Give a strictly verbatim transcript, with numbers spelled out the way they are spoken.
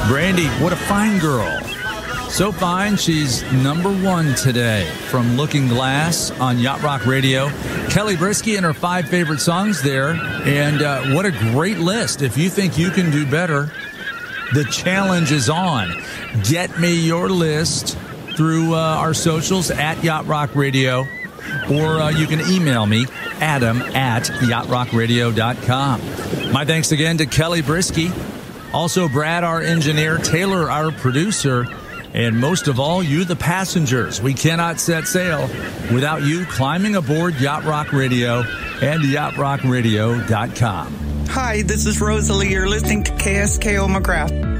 Brandy, what a fine girl. So fine, she's number one today from Looking Glass on Yacht Rock Radio. Kelly Brisky and her five favorite songs there. And uh, what a great list. If you think you can do better, the challenge is on. Get me your list through uh, our socials at Yacht Rock Radio, or uh, you can email me, Adam at yacht rock radio dot com. My thanks again to Kelly Brisky, also Brad, our engineer, Taylor, our producer, and most of all, you, the passengers. We cannot set sail without you climbing aboard Yacht Rock Radio and yacht rock radio dot com. Hi, this is Rosalie. You're listening to K S K O McGrath.